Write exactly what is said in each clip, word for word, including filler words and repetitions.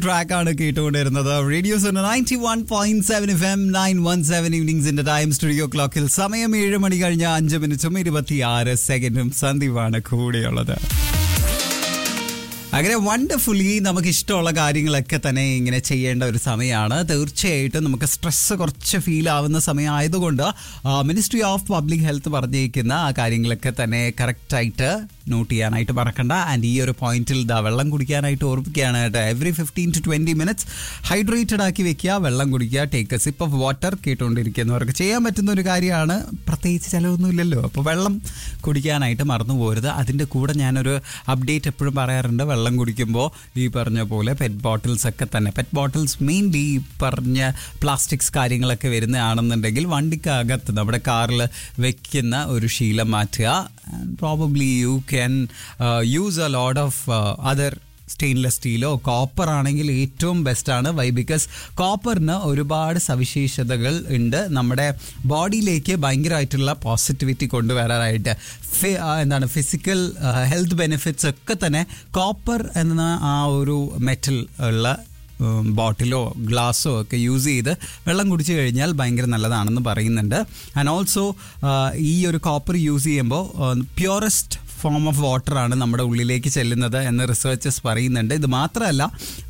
ട്രാക്കാണ് കേട്ടുകൊണ്ടിരുന്നത്. Radio ninety one point seven F M nine one seven ഈവനിങ്സിന്റെ time. Studio ക്ലോക്കിൽ സമയം ഏഴ് മണി കഴിഞ്ഞ അഞ്ച് മിനിറ്റും ഇരുപത്തിയാറ് സെക്കൻഡും. സന്ദീപാണ് കൂടെയുള്ളത്. അങ്ങനെ വണ്ടർഫുള്ളി നമുക്ക് ഇഷ്ടമുള്ള കാര്യങ്ങളൊക്കെ തന്നെ ഇങ്ങനെ ചെയ്യേണ്ട ഒരു സമയമാണ്. തീർച്ചയായിട്ടും നമുക്ക് സ്ട്രെസ് കുറച്ച് ഫീൽ ആവുന്ന സമയം ആയതുകൊണ്ട് മിനിസ്ട്രി ഓഫ് പബ്ലിക് ഹെൽത്ത് പറഞ്ഞിരിക്കുന്ന ആ കാര്യങ്ങളൊക്കെ തന്നെ കറക്റ്റായിട്ട് നോട്ട് ചെയ്യാനായിട്ട് മറക്കണ്ട. ആൻഡ് ഈ ഒരു പോയിന്റിൽ ഇതാ വെള്ളം കുടിക്കാനായിട്ട് ഓർപ്പിക്കുകയാണ് കേട്ടോ. Every fifteen to twenty minutes hydrated ആക്കി വെക്കുക, വെള്ളം കുടിക്കുക, take A zip of water. കേട്ടുകൊണ്ടിരിക്കുന്നവർക്ക് ചെയ്യാൻ പറ്റുന്ന ഒരു കാര്യമാണ്. പ്രത്യേകിച്ച് ചിലവൊന്നുമില്ലല്ലോ, അപ്പോൾ വെള്ളം കുടിക്കാനായിട്ട് മറന്നു പോകരുത്. അതിൻ്റെ കൂടെ ഞാനൊരു അപ്ഡേറ്റ് എപ്പോഴും പറയാറുണ്ട്. വെള്ളം കുടിക്കുമ്പോൾ ഈ പറഞ്ഞ പോലെ പെറ്റ് ബോട്ടിൽസ് ഒക്കെ തന്നെ, പെറ്റ് ബോട്ടിൽസ് മെയിൻലി ഈ പറഞ്ഞ പ്ലാസ്റ്റിക്സ് കാര്യങ്ങളൊക്കെ വരുന്നതാണെന്നുണ്ടെങ്കിൽ വണ്ടിക്കകത്ത് നമ്മുടെ കാറിൽ വെക്കുന്ന ഒരു ശീലം മാറ്റുക. Probably you can use a lot of other stainless സ്റ്റീലോ copper ആണെങ്കിൽ ഏറ്റവും ബെസ്റ്റാണ്. വൈ? ബിക്കോസ് കോപ്പറിന് ഒരുപാട് സവിശേഷതകൾ ഉണ്ട് നമ്മുടെ ബോഡിയിലേക്ക് ഭയങ്കരമായിട്ടുള്ള പോസിറ്റിവിറ്റി കൊണ്ടുവരാനായിട്ട്. എന്താണ് ഫിസിക്കൽ ഹെൽത്ത് ബെനിഫിറ്റ്സ് ഒക്കെ തന്നെ കോപ്പർ എന്ന ആ ഒരു മെറ്റൽ ഉള്ള ബോട്ടിലോ ഗ്ലാസ്സോ ഒക്കെ യൂസ് ചെയ്ത് വെള്ളം കുടിച്ചു കഴിഞ്ഞാൽ ഭയങ്കര നല്ലതാണെന്ന് പറയുന്നുണ്ട്. ആൻഡ് ഓൾസോ ഈ ഒരു കോപ്പർ യൂസ് ചെയ്യുമ്പോൾ പ്യൂറസ്റ്റ് ഫോം ഓഫ് വാട്ടറാണ് നമ്മുടെ ഉള്ളിലേക്ക് ചെല്ലുന്നത് എന്ന് റിസർച്ചേഴ്സ് പറയുന്നുണ്ട്. ഇത് മാത്രമല്ല,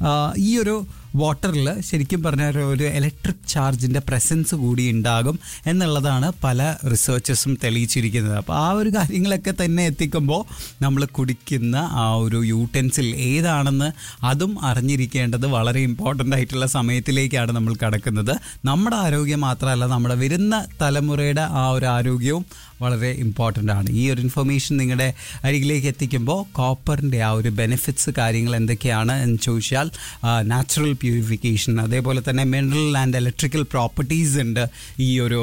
ഈ ഒരു വാട്ടറിൽ ശരിക്കും പറഞ്ഞാൽ ഒരു ഇലക്ട്രിക് ചാർജിൻ്റെ പ്രസൻസ് കൂടി ഉണ്ടാകും എന്നുള്ളതാണ് പല റിസർച്ചേഴ്സും തെളിയിച്ചിരിക്കുന്നത്. അപ്പോൾ ആ ഒരു കാര്യങ്ങളൊക്കെ തന്നെ എത്തിക്കുമ്പോൾ നമ്മൾ കുടിക്കുന്ന ആ ഒരു യൂട്ടൻസിൽ ഏതാണെന്ന് അതും അറിഞ്ഞിരിക്കേണ്ടത് വളരെ ഇമ്പോർട്ടൻ്റ് ആയിട്ടുള്ള സമയത്തിലേക്കാണ് നമ്മൾ കടക്കുന്നത്. നമ്മുടെ ആരോഗ്യം മാത്രമല്ല, നമ്മുടെ വരുന്ന തലമുറയുടെ ആ ഒരു ആരോഗ്യവും വളരെ ഇമ്പോർട്ടൻ്റ് ആണ്. ഈ ഒരു ഇൻഫർമേഷൻ നിങ്ങളുടെ അരികിലേക്ക് എത്തിക്കുമ്പോൾ കോപ്പറിൻ്റെ ആ ഒരു ബെനിഫിറ്റ്സ് കാര്യങ്ങൾ എന്തൊക്കെയാണ് എന്ന് ചോദിച്ചാൽ നാച്ചുറൽ പ്യൂരിഫിക്കേഷൻ, അതേപോലെ തന്നെ മിനറൽ ആൻഡ് ഇലക്ട്രിക്കൽ പ്രോപ്പർട്ടീസ് ഉണ്ട് ഈ ഒരു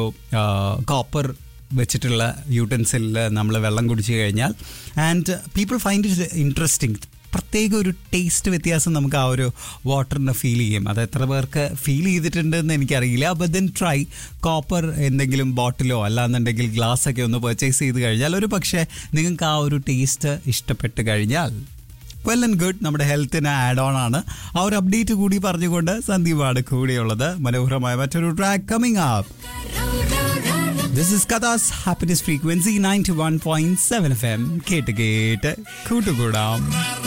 കോപ്പർ വെച്ചിട്ടുള്ള യൂട്ടൻസിലിൽ നമ്മൾ വെള്ളം കുടിച്ചു കഴിഞ്ഞാൽ. And people find it interesting. പ്രത്യേക ഒരു ടേസ്റ്റ് വ്യത്യാസം നമുക്ക് ആ ഒരു വാട്ടറിന് ഫീൽ ചെയ്യും. അത് എത്ര പേർക്ക് ഫീൽ ചെയ്തിട്ടുണ്ടെന്ന് എനിക്കറിയില്ല. ബട്ട് ദെൻ ട്രൈ കോപ്പർ എന്തെങ്കിലും ബോട്ടിലോ അല്ലാന്നുണ്ടെങ്കിൽ ഗ്ലാസ്സൊക്കെ ഒന്ന് പർച്ചേസ് ചെയ്ത് കഴിഞ്ഞാൽ ഒരു പക്ഷേ നിങ്ങൾക്ക് ആ ഒരു ടേസ്റ്റ് ഇഷ്ടപ്പെട്ട് കഴിഞ്ഞാൽ വെൽ ആൻഡ് ഗുഡ്. നമ്മുടെ ഹെൽത്തിന് ആഡ് ഓൺ ആണ്. ആ ഒരു അപ്ഡേറ്റ് കൂടി പറഞ്ഞുകൊണ്ട് സന്ദീപാണ് കൂടെയുള്ളത്. മനോഹരമായ മറ്റൊരു track coming up. This is Katha's Happiness Frequency ninety one point seven F M. കേട്ട് കേട്ട് കൂട്ടുകൂടാം.